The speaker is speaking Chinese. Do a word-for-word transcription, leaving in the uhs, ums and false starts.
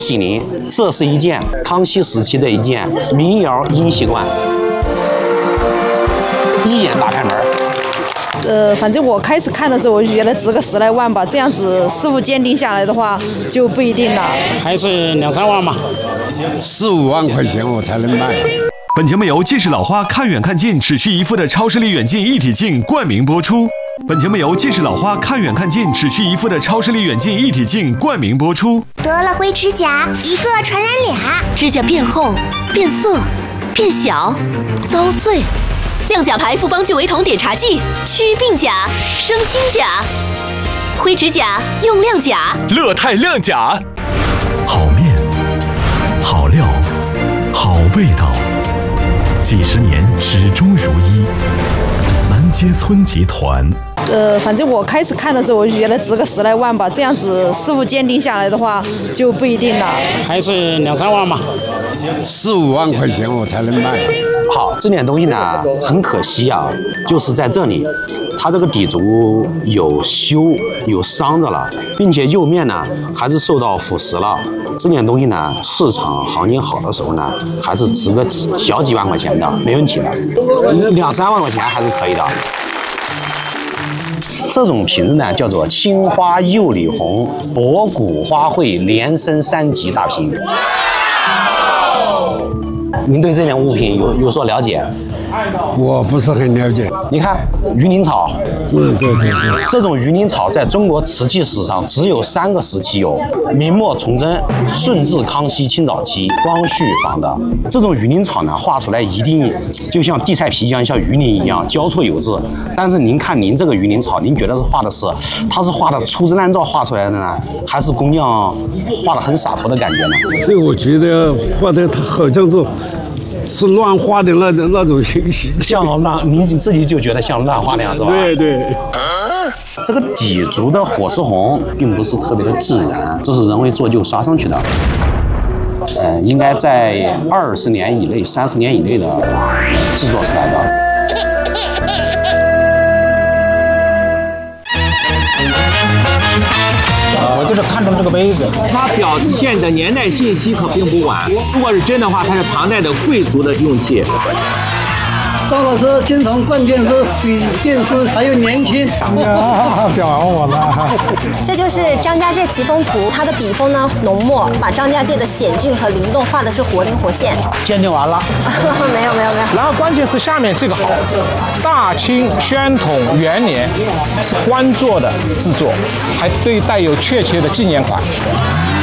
喜临，这是一件康熙时期的一件民窑音戏罐，一眼打开门。 呃，反正我开始看的时候，我就觉得值个十来万吧，这样子师傅鉴定下来的话就不一定了， 还是两三万吧， 四五万块钱我才能卖。 本节目由近视老花看远看近只需一副的超视力远近一体镜冠名播出。本节目由近视老花看远看近只需一副的超视力远近一体镜冠名播出。 得了灰指甲，一个传染俩， 指甲变厚、变色、变小、遭碎。亮甲牌复方聚维酮碘茶剂，祛病甲、生新甲。灰指甲用亮甲， 乐泰亮甲。好面，好料，好味道，几十年始终如一。南街村集团。 呃，反正我开始看的时候，我就觉得值个十来万吧，这样子师傅鉴定下来的话就不一定了， 还是两三万吧， 四五万块钱我才能卖。 好，这点东西呢，很可惜啊，就是在这里，它这个底足有修有伤着了，并且釉面呢还是受到腐蚀了。这点东西呢，市场行情好的时候呢，还是值个小几万块钱的，没问题的，两三万块钱还是可以的。这种瓶子呢，叫做青花釉里红博古花卉连升三级大瓶。您对这件物品有有所了解？ 我不是很了解。 你看鱼鳞草， 嗯，对对对， 这种鱼鳞草在中国瓷器史上只有三个时期有：明末崇祯、顺治、康熙、清早期、光绪仿的。这种鱼鳞草呢，画出来一定就像地菜皮一样，像鱼鳞一样交错有致。但是您看您这个鱼鳞草，您觉得是画的是，它是画的粗制滥造画出来的呢，还是工匠画的很洒脱的感觉呢？ 所以我觉得画的它好像是。是乱画的那那种形式， 像乱，您自己就觉得像乱画那样是吧？ 对对。 这个底足的火石红并不是特别的自然，这是人为做旧刷上去的。呃，应该在二十年以内、三十年以内的制作出来的。 我就是看中这个杯子，它表现的年代信息可并不晚。如果是真的话，它是唐代的贵族的用器。 高老师经常灌电视，比电视还要年轻。 呀，表扬我了。 这就是张家界奇峰图，它的笔锋呢浓墨，把张家界的险峻和灵动画的是活灵活现。 鉴定完了？ 没有没有没有。 然后关键是下面这个好，大清宣统元年是官做的制作，还对带有确切的纪念款。